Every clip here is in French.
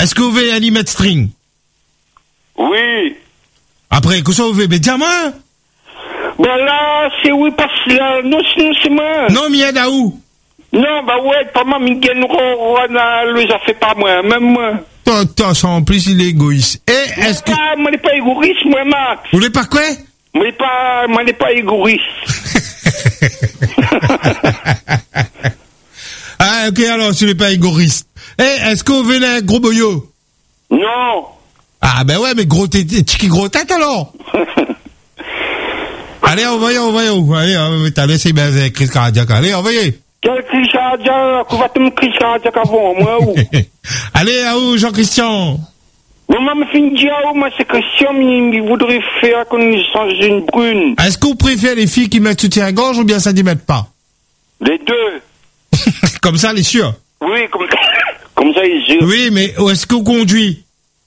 Est-ce que vous voulez aller mettre string? Oui. Après, que ça vous voulez? Mais dis-moi. Ben là, c'est oui, parce que là, non, sinon c'est moi. Non, mais il où? Non, bah ouais, pas moi, Miguel Rona, lui, ça fait pas moi, même moi. Attention, en plus, il est égoïste. Et est-ce que... Ah, moi, n'est pas égoïste, moi, Max. Vous voulez pas quoi? Moi, n'est pas égoïste. Ah, ok, alors, tu n'es pas égoïste. Et est-ce que vous venez avec gros boyau? Non. Ah, ben ouais, mais gros tiki gros tête, alors. Allez, envoyez. Allez, t'as laissé baiser crise cardiaque. Allez, envoyez. Quelle crise cardiaque? On va te mettre crise cardiaque avant, moi, ou? Allez, à où, Jean-Christian? Maman me fait dire, moi, c'est Christian, mais il voudrait faire connaissance d'une brune. Est-ce que vous préférez les filles qui mettent soutien-gorge ou bien ça n'y mettent pas? Les deux. Comme ça, les sûrs. Oui, comme ça, les yeux. Oui, mais est-ce que vous conduisez?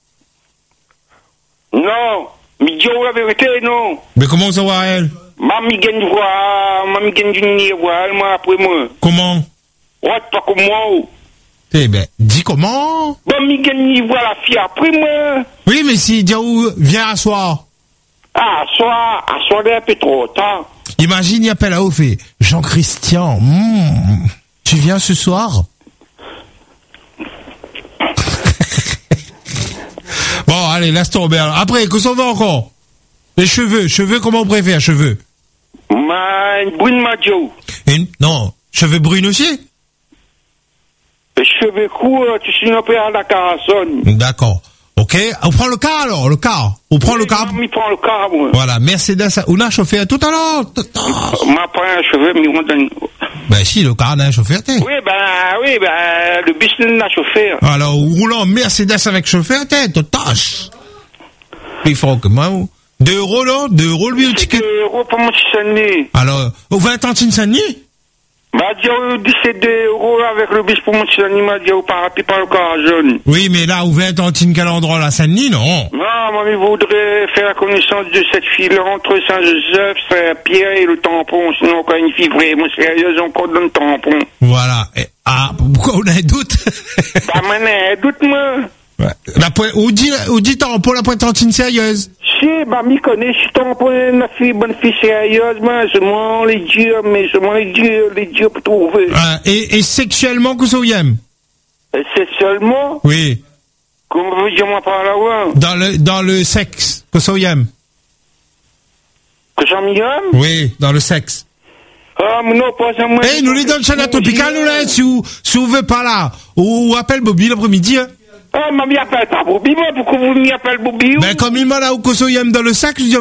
Non. Mais dis la vérité, non. Mais comment ça va, elle? Mamie gagne du nez, moi, après moi. Comment? Ouais, pas comme moi, ou. Eh ben, dis comment? Mamie gagne la fille après moi. Oui, mais si Diaou vient à soir. Ah, à soir, un peu trop tard. Imagine, il appelle à haut, fait Jean-Christian, tu viens ce soir? Bon, allez, laisse tomber. Après, que ça va encore? Les cheveux, comment on préfère, cheveux? Une brune madio. Non, cheveux brunes aussi? Les cheveux courts, tu suis un peu à la carasson. D'accord. Ok, on prend le car alors, le car. On prend le car. On prend le car, moi. Voilà, Mercedes, on a chauffé tout à l'heure. On prend un cheveu, mais on donne... Ben si, le car n'a un chauffeur, t'es. Oui, le business n'a chauffeur. Alors, roulant Mercedes avec chauffeur, t'es, tâche. Il faut que moi, 2 euros, là? 2 euros, lui, le ticket. 2 euros pour mon Saint-Denis. Alors, au 20 centimes Saint-Denis? M'a dit, 17 euros avec le bus pour mon Saint-Denis, m'a dit, par le car jaune. Oui, mais là, au 20 centimes, quel endroit, là, Saint-Denis, non? Non, moi, il voudrait faire la connaissance de cette fille-là entre Saint-Joseph, Saint-Pierre et le tampon. Sinon, quand il fait vraiment sérieux, on compte dans le tampon. Voilà. Pourquoi on a un doute? Bah, moi, un doute, moi. Ouais. Où dit tampon, la pointantine sérieuse? Si, bah, m'y connaît, je suis tampon, la fille, bonne fille sérieuse, moi, seulement les dieux pour trouver. Et sexuellement, que ça vous aime? C'est seulement? Oui. Comment vous dire moi par là-bas? Dans le sexe, que ça vous aime? Que j'en m'y aime? Oui, dans le sexe. Ah, mais non, pas ça, moi. Eh, nous les donne chez la tropicale, nous là, si vous voulez pas là. Ou appelle Bobby l'après-midi, hein. Ah, mais m'y appelle pas Bobby, moi, pourquoi vous m'y appelez Bobby? Ben, comme il m'a là, ou que ça vous aime dans le sexe, je dis,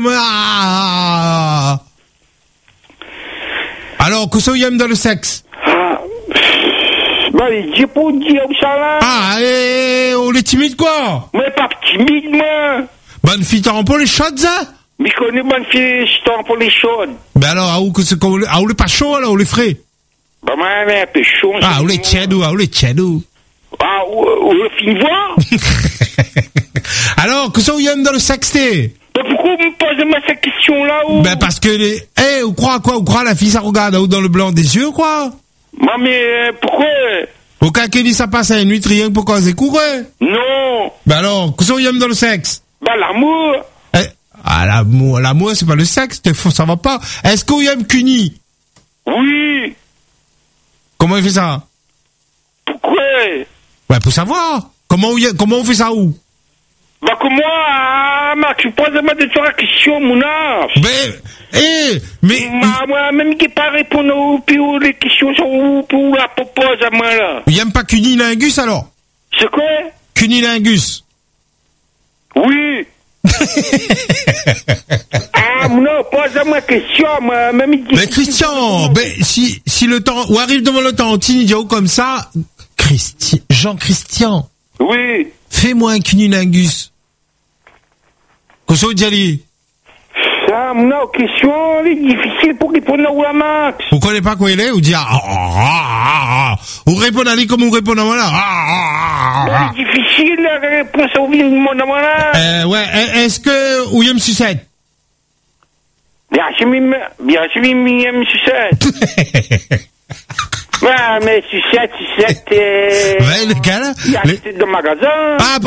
Alors, que ça vous aime dans le sexe? Bah, il dit pour dire où ça là. Ah, et on est timide, quoi? Mais pas timide, moi. Bonne fille, t'en pour les chaudes, ça? Mais connais bonne fille, je t'en pour les chaudes. Ben alors, où est pas chaud, alors, où les frais? Bah, moi, elle est un peu chaud. Ah, où les tchèdou, Ah, où le film voir? Alors, que ça vous aime dans le sexe, t'es? Mais pourquoi vous me posez cette question-là, ou? Ben, parce que vous croyez quoi? Vous croyez la fille, ça regarde, dans le blanc des yeux, quoi? Mais pourquoi? Au cas qu'il dit ça passe à une nuit, rien pour causer courir. Non. Ben alors, qu'est-ce qu'on aime dans le sexe? Ben l'amour. L'amour, c'est pas le sexe, ça va pas. Est-ce qu'on aime Cuny? Oui. Comment il fait ça? Pourquoi? Ouais, pour savoir. Comment on fait ça où? Bah comment, Max, tu poses moi de la question, mon âge. Mais... Moi, même qui pas répondre aux les questions sont où pour la propose à moi, là. Il aime pas Cunilingus, alors? C'est quoi? Cunilingus. Oui. Non, pose-moi question, moi, même il dit... Mais Christian, si le temps, ou arrive devant le temps, idiot comme ça, Jean-Christian. Oui. Fais-moi un cunilingus. Qu'est-ce que tu dis? Non, question, c'est difficile pour répondre à Max. Vous connaissez pas quoi il est? Vous dites, Vous répondez à lui comme vous répondez à moi là. C'est difficile, la réponse au monde à moi là. Ouais, est-ce que William Sucette? Bien sûr, William Sucette. Ouais, mais Sucette, ouais, le gars là. Il a acheté dans le magasin.